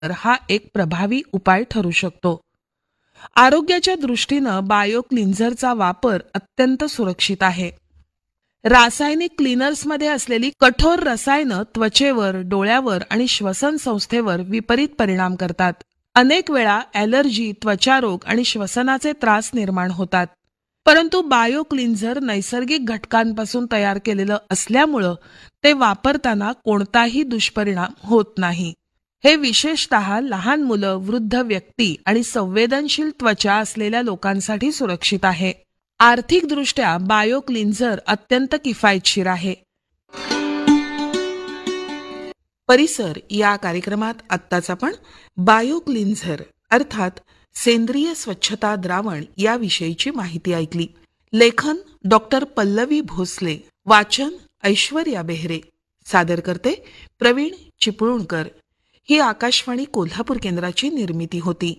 हा एक प्रभावी उपाय ठरू शकतो. आरोग्याच्या दृष्टीनं बायो क्लिन्झरचा वापर अत्यंत सुरक्षित आहे. रासायनिक क्लीनर्समध्ये असलेली कठोर रसायनं त्वचेवर, डोळ्यावर आणि श्वसन संस्थेवर विपरीत परिणाम करतात. अनेक वेळा ॲलर्जी, त्वचारोग आणि श्वसनाचे त्रास निर्माण होतात. परंतु बायो क्लिन्झर नैसर्गिक घटकांपासून तयार केलेलं असल्यामुळं ते वापरताना कोणताही दुष्परिणाम होत नाही. हे विशेषतः लहान मुलं, वृद्ध व्यक्ती आणि संवेदनशील त्वचा असलेल्या लोकांसाठी सुरक्षित आहे. आर्थिकदृष्ट्या बायो क्लिन्झर अत्यंत किफायतशीर आहे. परिसर या कार्यक्रमात आत्ताच आपण बायो क्लिन्झर अर्थात सेंद्रिय स्वच्छता द्रावण याविषयीची माहिती ऐकली. लेखन डॉक्टर पल्लवी भोसले, वाचन ऐश्वर्या बेहरे, सादर करते प्रवीण चिपळूणकर. ही आकाशवाणी कोल्हापूर केंद्राची निर्मिती होती.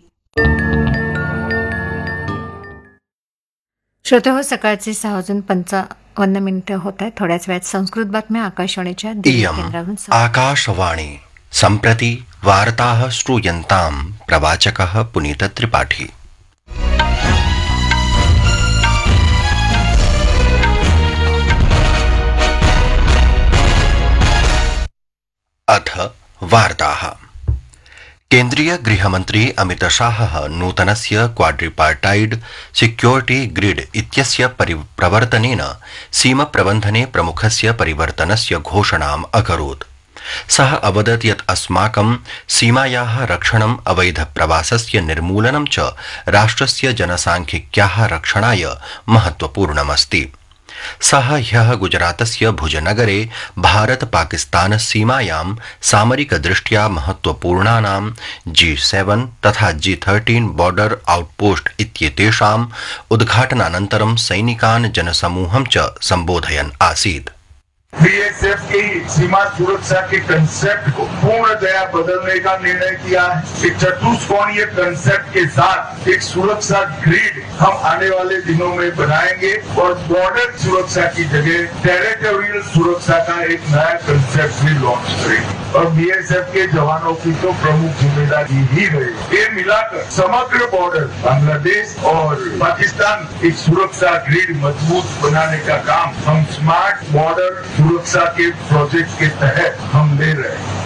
श्रोते सकाळचे 6:55 होत आहे. थोड्याच वेळात संस्कृत बातम्या आकाशवाणीच्या दिल्ली केंद्रावरून. आकाशवाणी सम्प्रति वार्ताः श्रूयन्ताम्. प्रवाचकः पुनीत त्रिपाठी. अथ वार्ताः. केन्द्रीय गृहमन्त्री अमित शाहः नूतनस्य क्वाड्रिपार्टाइड सिक्योरिटी ग्रिड इत्यस्य प्रवर्तनेन सीमप्रबन्धने प्रमुखस्य परिवर्तनस्य घोषणाम् अकरोत्. सः अवदत् यत् अस्माकं सीमायाः रक्षणम्, अवैधप्रवासस्य निर्मूलनं च राष्ट्रस्य जनसांख्यिक्याः रक्षणाय महत्वपूर्णमस्ति. सः ह्यः गुजरातस्य भुजनगरे भारत पाकिस्तान सीमायां सामरिकदृष्ट्या महत्वपूर्णानां G7 तथा G13 बॉर्डर आउटपोस्ट इत्येतेषाम् उद्घाटनानन्तरं सैनिकान् जनसमूहं च सम्बोधयन् आसीत्. बीएसएफ की सीमा सुरक्षा के कंसेप्ट को पूर्णतया बदलने का निर्णय किया है. एक चतुष्कोणीय कंसेप्ट के साथ एक सुरक्षा ग्रिड हम आने वाले दिनों में बनाएंगे और बॉर्डर सुरक्षा की जगह टेरिटोरियल सुरक्षा का एक नया कंसेप्ट भी लॉन्च करेंगे. और बीएसएफ के जवानों की तो प्रमुख जिम्मेदारी ही रहेगी. ये मिलाकर समग्र बॉर्डर बांग्लादेश और पाकिस्तान एक सुरक्षा ग्रिड मजबूत बनाने का काम हम स्मार्ट बॉर्डर सुरक्षा के प्रोजेक्ट के तहत हम ले रहे हैं.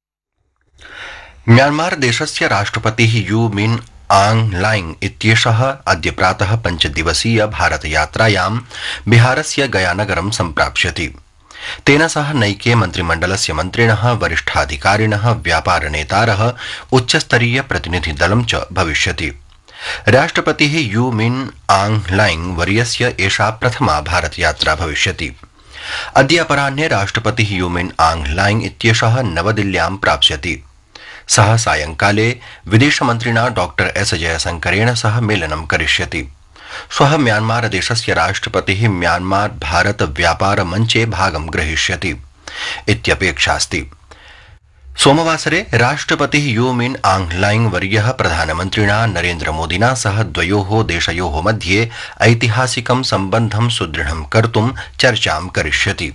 म्यांमार देशस्य राष्ट्रपतिः यू मिन आंग लाइंग इत्येषः अद्य प्रातः 5 दिवसीय भारतयात्रायां बिहारस्य गयानगरं सम्प्राप्स्यति. तेन सह नैके मन्त्रिमण्डलस्य मन्त्रिणः, वरिष्ठाधिकारिणः, व्यापारनेतारः, उच्चस्तरीय प्रतिनिधिदलं च भविष्यति. राष्ट्रपतिः यू मिन आंग लाइंग वर्यस्य एषा प्रथमा भारतयात्रा भविष्यति. अद्य अपराह्ने राष्ट्रपतिः यू मिन आंग लाइंग इत्येषः नवदिल्ल्यां प्राप्स्यति. सः सायंकाले विदेशमन्त्रिणा डॉक्टर एस जयशंकरेण सह मेलनं करिष्यति. श्वः म्यांमार देशस्य राष्ट्रपतिः म्यांमार भारत व्यापार मञ्चे भागं ग्रहीष्यति इत्यपेक्षास्ति. सोमवासरे राष्ट्रपतिः यू मिन आंग लाइंग वर्यः प्रधानमन्त्रिणा नरेन्द्र मोदिना सह द्वयोः देशयोः मध्ये ऐतिहासिकं सम्बन्धं सुदृढं कर्तुं चर्चां करिष्यति.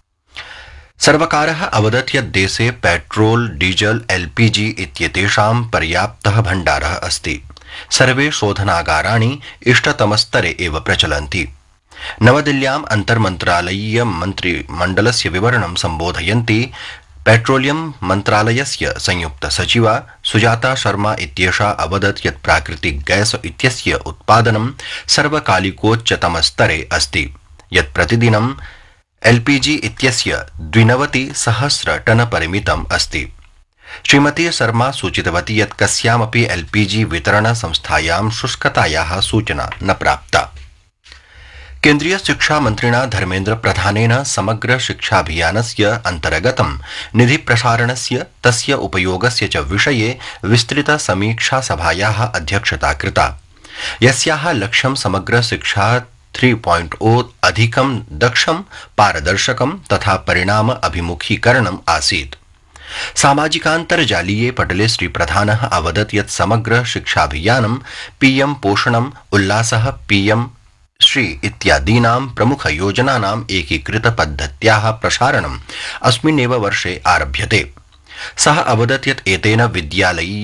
सर्वकारः अवदत् यत् देशे पेट्रोल, डीजल, एलपीजी इत्येतेषां पर्याप्तः भण्डारः अस्ति. सर्वे शोधनागाराणि इष्टतमस्तरे एव प्रचलन्ति. नवदिल्ल्याम् अन्तर्मन्त्रालयीय मन्त्रिमण्डलस्य विवरणं सम्बोधयन्ती पेट्रोलियम मन्त्रालयस्य संयुक्त सचिवा सुजाता शर्मा इत्येषा अवदत् यत् प्राकृतिक गैस इत्यस्य उत्पादनं सर्वकालिकोच्चतमस्तरे अस्ति. यत् प्रतिदिनं एलपीजी इत्यस्य 92,000 टन परिमितम् अस्ति. श्रीमती शर्मा सूचितवती यत् कस्यामपि एलपीजी वितरण संस्थायां शुष्कतायाः सूचना न प्राप्ता. केन्द्रीय शिक्षा मन्त्रिणा धर्मेन्द्र प्रधानेन समग्र शिक्षाभियानस्य अन्तर्गतं निधि प्रसारणस्य, तस्य उपयोगस्य च विषये विस्तृत समीक्षा सभायाः अध्यक्षता कृता. यस्याः लक्ष्यं समग्र शिक्षा 3.0 अधिकं दक्षं, पारदर्शकं तथा परिणाम अभिमुखीकरणम् आसीत्. सामाजिकान्तर्जालीये पटले श्रीप्रधानः अवदत् यत् समग्र शिक्षाभियानं पीएम पोषणम्, उल्लासः, पीएम श्री इत्यादीनां प्रमुख योजनानाम् एकीकृत पद्धत्याः प्रसारणम् अस्मिन्नेव वर्षे आरभ्यते. सः अवदत् यत् एतेन विद्यालयीय